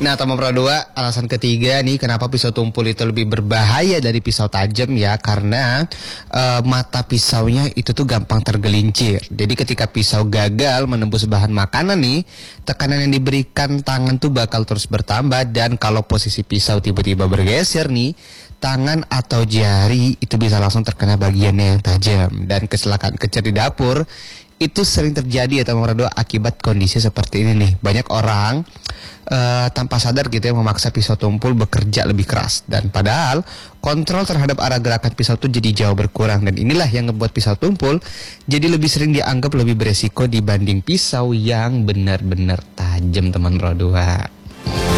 Nah, teman Pro 2, alasan ketiga nih kenapa pisau tumpul itu lebih berbahaya dari pisau tajam ya, karena mata pisaunya itu tuh gampang tergelincir. Jadi ketika pisau gagal menembus bahan makanan nih, tekanan yang diberikan tangan tuh bakal terus bertambah, dan kalau posisi pisau tiba-tiba bergeser nih, tangan atau jari itu bisa langsung terkena bagiannya yang tajam, dan kecelakaan kecil di dapur itu sering terjadi ya teman Pro 2 akibat kondisi seperti ini nih. Banyak orang tanpa sadar gitu ya memaksa pisau tumpul bekerja lebih keras, dan padahal kontrol terhadap arah gerakan pisau tuh jadi jauh berkurang, dan inilah yang ngebuat pisau tumpul jadi lebih sering dianggap lebih beresiko dibanding pisau yang benar-benar tajam teman Pro 2.